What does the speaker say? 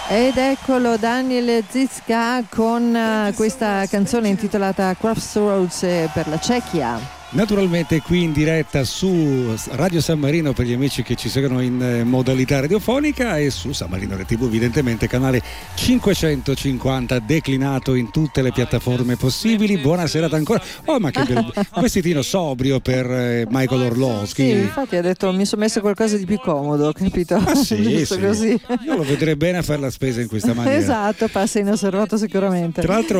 Ed eccolo Daniel Zizka con questa canzone intitolata Crossroads per la Cechia. Naturalmente qui in diretta su Radio San Marino per gli amici che ci seguono in modalità radiofonica e su San Marino RTV evidentemente canale 550 declinato in tutte le piattaforme possibili. Buona serata ancora. Oh, ma che bel vestitino sobrio per Michael Orlowski. Sì, infatti ha detto mi sono messo qualcosa di più comodo, capito? Ah, sì, sì. Così. Io lo vedrei bene a fare la spesa in questa maniera. Esatto, passa inosservato sicuramente. Tra l'altro